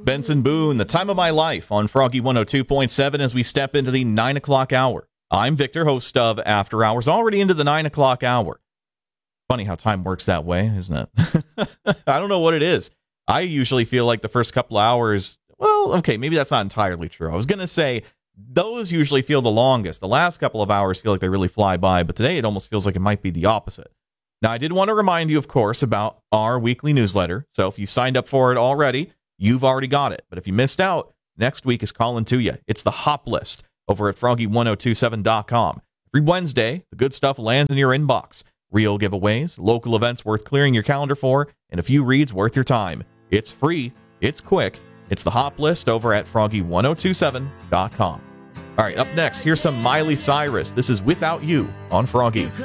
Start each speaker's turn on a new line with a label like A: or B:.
A: Benson Boone, The Time of My Life on Froggy 102.7 as we step into the 9 o'clock hour. I'm Victor, host of After Hours, already into the 9 o'clock hour. Funny how time works that way, isn't it? I don't know what it is. I usually feel like the first couple of hours, well, okay, maybe that's not entirely true. I was going to say those usually feel the longest. The last couple of hours feel like they really fly by, but today it almost feels like it might be the opposite. Now, I did want to remind you, of course, about our weekly newsletter. So if you signed up for it already, you've already got it. But if you missed out, next week is calling to you. It's the Hop List over at froggy1027.com. Every Wednesday, the good stuff lands in your inbox. Real giveaways, local events worth clearing your calendar for, and a few reads worth your time. It's free. It's quick. It's the Hop List over at froggy1027.com. All right, up next, here's some Miley Cyrus. This is Without You on Froggy.